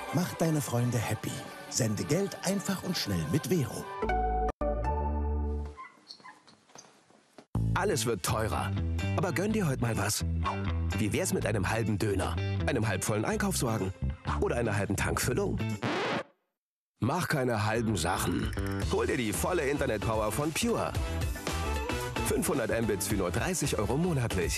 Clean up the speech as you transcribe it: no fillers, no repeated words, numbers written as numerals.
Mach deine Freunde happy. Sende Geld einfach und schnell mit Vero. Alles wird teurer. Aber gönn dir heute mal was. Wie wär's mit einem halben Döner, einem halbvollen Einkaufswagen oder einer halben Tankfüllung? Mach keine halben Sachen. Hol dir die volle Internetpower von Pure. 500 Mbits für nur 30 € monatlich.